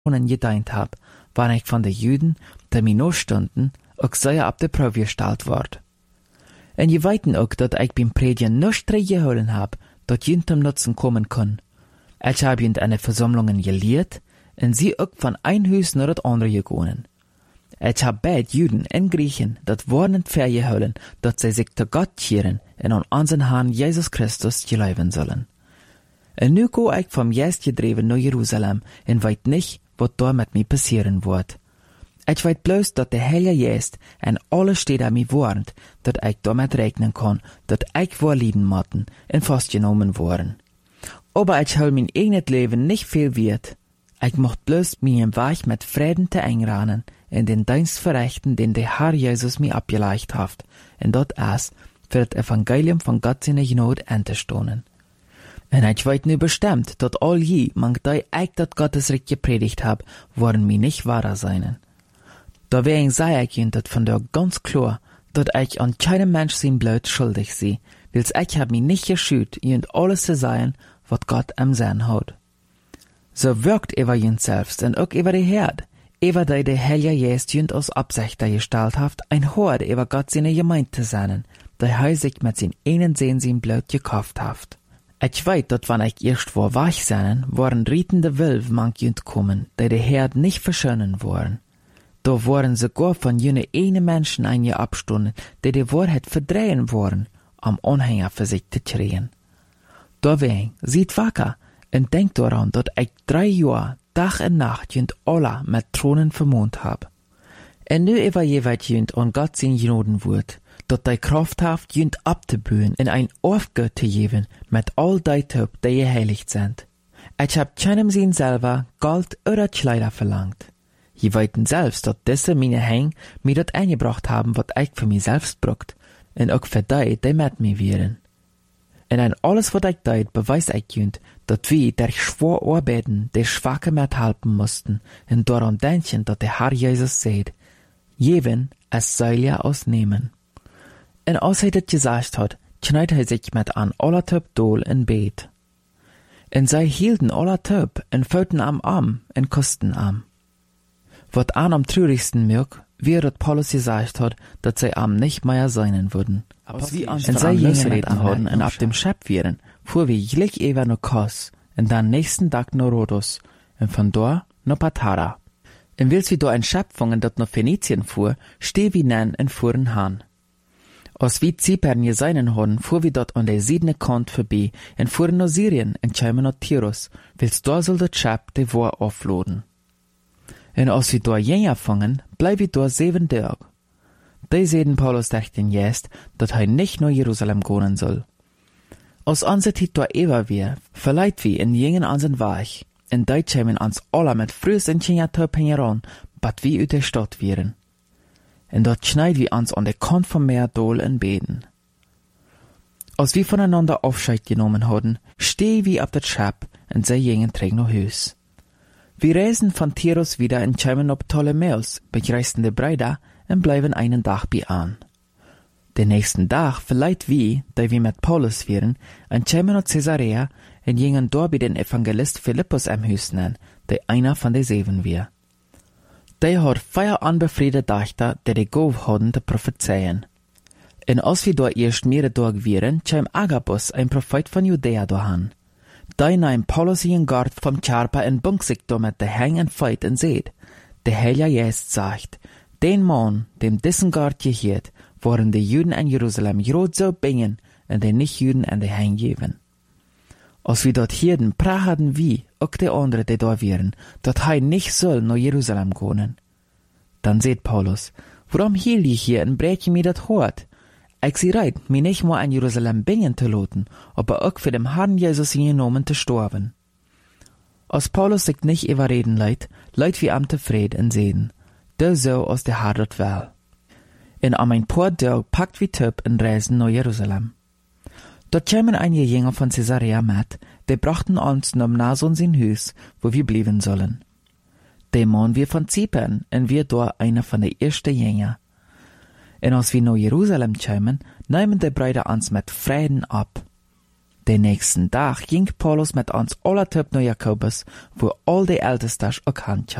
gedeint hab, wann ich von de Juden, die mir noch stunden, auch sehr ab de Probe gestellt ward. En je weiten ook dat ik beim Predigen nichts geholen hab, dat jünt zum Nutzen kommen kann. Ich hab jünt eine Versammlungen gelehrt, en sie ook von ein Hus naar het andere gegangen. Ich hab beid Juden en Griechen dat warnend vergeholen, dat sie sich zu Gott kehren en an unseren Herrn Jesus Christus geleiben sollen. En nu go ich vom Geist gedreven naar Jerusalem en weet nicht, wat da mit mir passieren wird. Ich weet bloß, dat der Heilige Geist en alle steht an mir warnt, dat ich damit rechnen kann, dat ich vorlieden motten en festgenommen worden. Aber ich hol mein eigenes Leben nicht viel wert. Ich mocht bloß meinen Weg mit Frieden te einranen in den Dienst verrichten, den der Herr Jesus mir abgeleicht hat, en dat is für das Evangelium von Gott seine Gnade anzustonen. En ich weet nu bestimmt, dat all je, manchmal ich dat Gottes Recht gepredigt hab, worden mir nicht wahrer seinen. Da wegen sei ich ihnen dat von der ganz klar, dat ich an keinem Mensch sein Blut schuldig sei, wils ich hab mich nicht geschüt, ihnen alles zu sein, wat Gott am Sinn hat. So wirkt über ihn selbst und auch über die Herd, über die der Heilige Geist ihnen aus Absicht gestellt hat, ein Hort über Gott seine Gemeinde zu sein, der er sich mit seinen einen Sehen sein Blut gekauft hat. Ich weiß, dat wann ich erst vor wach sein, waren rietende Wölf manchjünd kommen, die der Herd nicht verschönen wollen. Da waren sogar von jene eine Menschen ein abstunden, die Wahrheit verdrehen wollen, am Anhänger für sich zu kriegen. Deswegen, seht wacker und denkt daran, dass ich 3 Jahre, Tag und Nacht jünd alle mit Thronen vermont hab. Und nu über jeweils jünd an Gott sein Gnoden wird, dat die Kraft haft jünd abzubühen in ein Aufgott zu geben mit all die Töp, die geheiligt sind. Ich hab keinem sein selber Gold oder Kleider verlangt. Je weiten selbst, dat diese meine Häng mir dat eingebracht haben, wat ich für mich selbst brucht, und auch für die mit mir wären. Und an alles, wat ich deit, beweist ich jünd, dat wir der schwor arbeiten, der Schwache mit helfen mussten, und daran denken, dat der Herr Jesus sagt, jeden es soll ja ausnehmen. Und als das gesagt hat, kneit sich mit an aller Töp Dol in Bet. Und sie hielten aller Töp und föten am Arm und kosten am. Wat an am traurigsten mög, wie dat Paulus gesagt hat, dat sie am nicht mehr sein würden. Und sie reden hadden und ab dem Schöpf wären, fuhr wir gleich ewer no Kos, und dann nächsten Tag no Rhodos, und von dort no Patara. Und wils wie do ein Schöpfungen dat no Phönizien fuhr, steh wie nen und fuhren han. Als wie Zypern geseinen hadden, fuhr wir dort an der siedene Kant vorbei, und fuhren no Syrien und kämen no Tyrus, wils da soll dat Schöpf de War aufladen. Und als wir da jünger fangen, bleib wir da 7 Tage. Die sehen Paulus durch den Geist, dat er nicht nur Jerusalem gehen soll. Als unsere Zeit da ewer wir, verleiht wir in jingen unseren Weg, und die kämen uns alle mit Frühs und Chingertöp heran, bat wir ut der Stadt wären. Und dort schneid wir uns an der Kant vom Meer Dol und beten. Als wir voneinander Aufscheid genommen hadden, steh wir ab das Schab, und sie jingen träg no Hüs. Wir reisen von Tyrus wieder und kämen ob Ptolemäus, begreisten de Breida und bleiben einen Tag bei an. Den nächsten Tag verleiht wir, da wir mit Paulus wären, und kämen nach Caesarea und gingen dort bei den Evangelist Philippus am Hüs nennen, der einer von den 7 wir. Der hat 4 unbefriedete Dächter, die Gauf hadden zu prophezeien. Und als wir dort erst mehrere Tage wären, käm Agabus, ein Prophet von Judäa, dahan. Da nahm Paulus ihren Gard vom Körper und bunk sich damit der Hang und Feit und seht, der Heilige Geist sagt, den Mann, dem diesen Gard gehört, waren die Juden in Jerusalem grad so bingen und die Nicht-Juden an der Hang geben. Als wir dort hierden, prachten wie, auch die anderen, die da wären, dat er nicht soll nach Jerusalem gehen. Dann seht Paulus, warum hielt ich hier und brech mir dat Hort? Ich sie reit, mir nicht nur an Jerusalem bingen zu loten, aber auch für den Herrn Jesus genommen zu sterben. Als Paulus sich nicht überreden leid wie am Fried und sehen, der so aus der Herr dort will. In am ein paar Tage packt wie Töp und reisen nach Jerusalem. Dort kämen einige Jünger von Caesarea mit, die brachten uns nach Mnason sein Hüs, wo wir blieben sollen. Der Mann wir von Zypern, und wir dort einer von der ersten Jünger. Und als wir nach Jerusalem kämen, nahmen die Brüder uns mit Frieden ab. Den nächsten Tag ging Paulus mit uns aller Typ nach Jakobus, wo all die Ältestas auch